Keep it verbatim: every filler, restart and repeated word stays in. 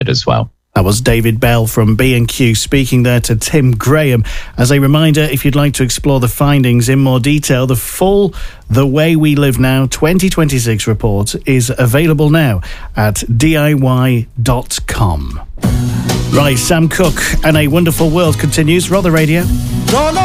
as well. That was David Bell from B and Q speaking there to Tim Graham. As a reminder, if you'd like to explore the findings in more detail, the full The Way We Live Now twenty twenty-six report is available now at D I Y dot com. Right, Sam Cooke and A Wonderful World continues. Rother Radio.